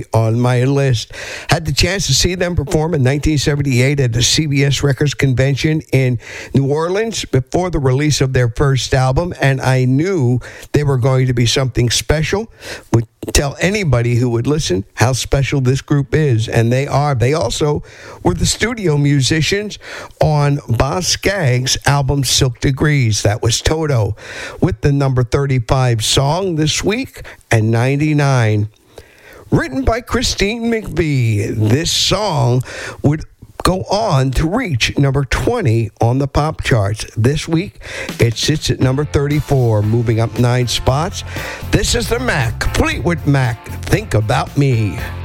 Country on my list. Had the chance to see them perform in 1978 at the CBS Records Convention in New Orleans before the release of their first album, and I knew they were going to be something special. Would tell anybody who would listen how special this group is, and they are. They also were the studio musicians on Boz Scaggs' album Silk Degrees. That was Toto with the number 35 song this week and 99. Written by Christine McVie, this song would go on to reach number 20 on the pop charts. This week, it sits at number 34, moving up 9 spots. This is the Mac, Fleetwood Mac, Think About Me.